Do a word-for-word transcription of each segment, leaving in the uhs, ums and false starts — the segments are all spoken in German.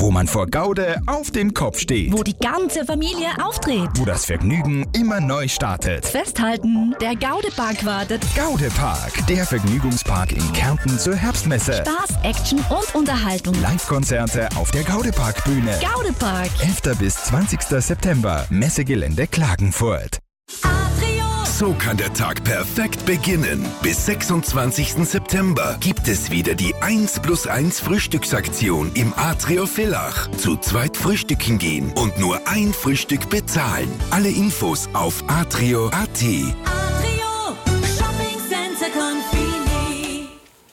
Wo man vor Gaude auf dem Kopf steht. Wo die ganze Familie auftritt. Wo das Vergnügen immer neu startet. Festhalten, der Gaudepark wartet. Gaudepark, der Vergnügungspark in Kärnten zur Herbstmesse. Spaß, Action und Unterhaltung. Live-Konzerte auf der Gaudepark-Bühne. Gaudepark. elfter bis zwanzigster September. Messegelände Klagenfurt. So kann der Tag perfekt beginnen. Bis sechsundzwanzigsten September gibt es wieder die eins plus eins Frühstücksaktion im Atrio Villach. Zu zweit frühstücken gehen und nur ein Frühstück bezahlen. Alle Infos auf atrio punkt at. Atrio Shopping Center Confini.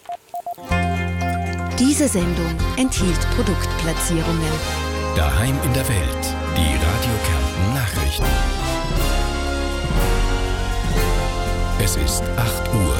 Diese Sendung enthielt Produktplatzierungen. Daheim in der Welt. Die Radio Kärnten Nachrichten. Es ist acht Uhr.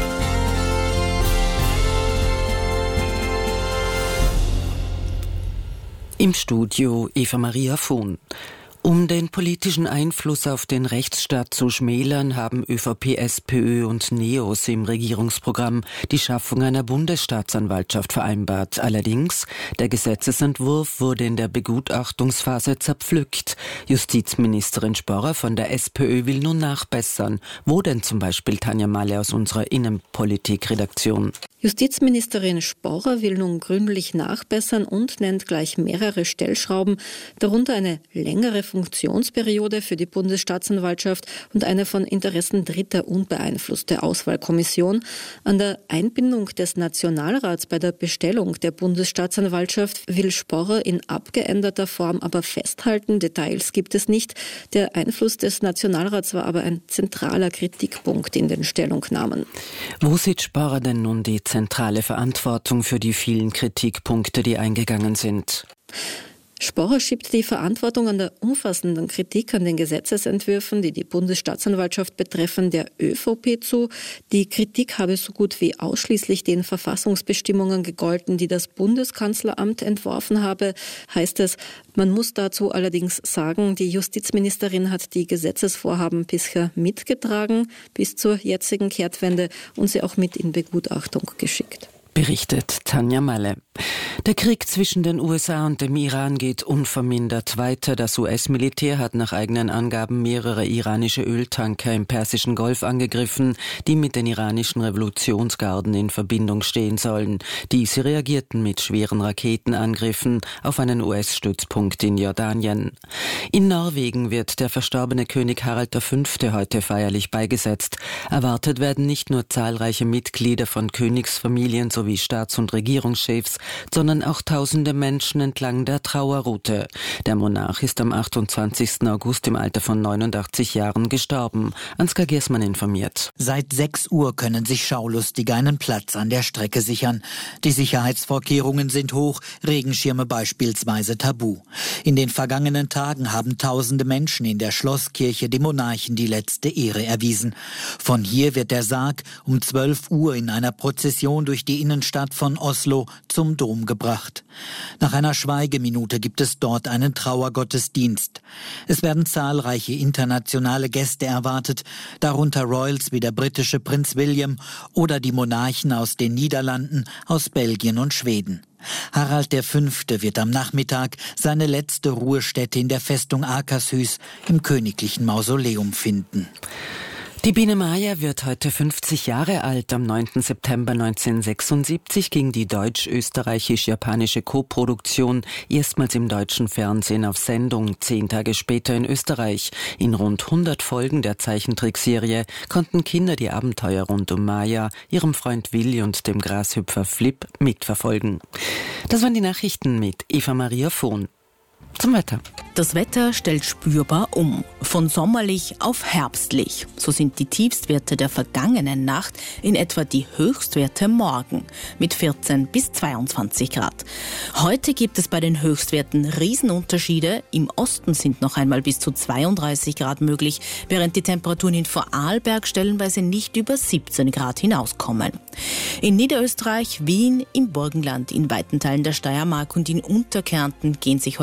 Im Studio Eva Maria Vohn. Um den politischen Einfluss auf den Rechtsstaat zu schmälern, haben ÖVP, SPÖ und NEOS im Regierungsprogramm die Schaffung einer Bundesstaatsanwaltschaft vereinbart. Allerdings, der Gesetzesentwurf wurde in der Begutachtungsphase zerpflückt. Justizministerin Sporrer von der SPÖ will nun nachbessern. Wo denn zum Beispiel, Tanja Malle aus unserer Innenpolitik-Redaktion? Justizministerin Sporrer will nun gründlich nachbessern und nennt gleich mehrere Stellschrauben, darunter eine längere Funktionsperiode für die Bundesstaatsanwaltschaft und eine von Interessen Dritter unbeeinflusste Auswahlkommission. An der Einbindung des Nationalrats bei der Bestellung der Bundesstaatsanwaltschaft will Sporrer in abgeänderter Form aber festhalten. Details gibt es nicht. Der Einfluss des Nationalrats war aber ein zentraler Kritikpunkt in den Stellungnahmen. Wo sieht Sporrer denn nun die zentrale Verantwortung für die vielen Kritikpunkte, die eingegangen sind? Sporrer schiebt die Verantwortung an der umfassenden Kritik an den Gesetzesentwürfen, die die Bundesstaatsanwaltschaft betreffen, der ÖVP zu. Die Kritik habe so gut wie ausschließlich den Verfassungsbestimmungen gegolten, die das Bundeskanzleramt entworfen habe, heißt es. Man muss dazu allerdings sagen, die Justizministerin hat die Gesetzesvorhaben bisher mitgetragen, bis zur jetzigen Kehrtwende, und sie auch mit in Begutachtung geschickt. Berichtet Tanja Malle. Der Krieg zwischen den U S A und dem Iran geht unvermindert weiter. Das U S-Militär hat nach eigenen Angaben mehrere iranische Öltanker im Persischen Golf angegriffen, die mit den iranischen Revolutionsgarden in Verbindung stehen sollen. Diese reagierten mit schweren Raketenangriffen auf einen U S-Stützpunkt in Jordanien. In Norwegen wird der verstorbene König Harald der Fünfte heute feierlich beigesetzt. Erwartet werden nicht nur zahlreiche Mitglieder von Königsfamilien sowie Staats- und Regierungschefs, sondern auch tausende Menschen entlang der Trauerroute. Der Monarch ist am achtundzwanzigsten August im Alter von neunundachtzig Jahren gestorben. Ansgar Giersmann informiert. Seit sechs Uhr können sich Schaulustige einen Platz an der Strecke sichern. Die Sicherheitsvorkehrungen sind hoch, Regenschirme beispielsweise tabu. In den vergangenen Tagen haben tausende Menschen in der Schlosskirche dem Monarchen die letzte Ehre erwiesen. Von hier wird der Sarg um zwölf Uhr in einer Prozession durch die Innenstadt von Oslo zum Dom gebracht. Nach einer Schweigeminute gibt es dort einen Trauergottesdienst. Es werden zahlreiche internationale Gäste erwartet, darunter Royals wie der britische Prinz William oder die Monarchen aus den Niederlanden, aus Belgien und Schweden. Harald der Fünfte wird am Nachmittag seine letzte Ruhestätte in der Festung Akershus im königlichen Mausoleum finden. Die Biene Maya wird heute fünfzig Jahre alt. Am neunten September neunzehnhundertsechsundsiebzig ging die deutsch-österreichisch-japanische Koproduktion erstmals im deutschen Fernsehen auf Sendung, zehn Tage später in Österreich. In rund hundert Folgen der Zeichentrickserie konnten Kinder die Abenteuer rund um Maya, ihrem Freund Willi und dem Grashüpfer Flip mitverfolgen. Das waren die Nachrichten mit Eva Maria Vohn. Zum Wetter. Das Wetter stellt spürbar um. Von sommerlich auf herbstlich. So sind die Tiefstwerte der vergangenen Nacht in etwa die Höchstwerte morgen mit vierzehn bis zweiundzwanzig Grad. Heute gibt es bei den Höchstwerten Riesenunterschiede. Im Osten sind noch einmal bis zu zweiunddreißig Grad möglich, während die Temperaturen in Vorarlberg stellenweise nicht über siebzehn Grad hinauskommen. In Niederösterreich, Wien, im Burgenland, in weiten Teilen der Steiermark und in Unterkärnten gehen sich heute noch ein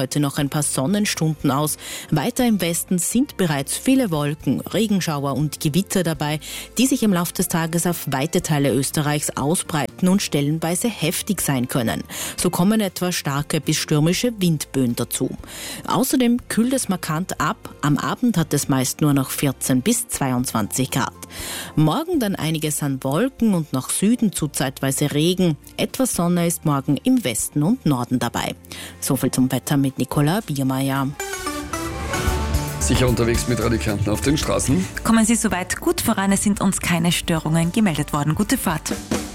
paar Sonnenstunden aus. Weiter im Westen sind bereits viele Wolken, Regenschauer und Gewitter dabei, die sich im Laufe des Tages auf weite Teile Österreichs ausbreiten und stellenweise heftig sein können. So kommen etwa starke bis stürmische Windböen dazu. Außerdem kühlt es markant ab. Am Abend hat es meist nur noch vierzehn bis zweiundzwanzig Grad. Morgen dann einiges an Wolken und nach Süden zu zeitweise Regen. Etwas Sonne ist morgen im Westen und Norden dabei. Soviel zum Wetter mit Nicola Biermeier. Sicher unterwegs mit Radio Kärnten auf den Straßen. Kommen Sie soweit gut voran, es sind uns keine Störungen gemeldet worden. Gute Fahrt.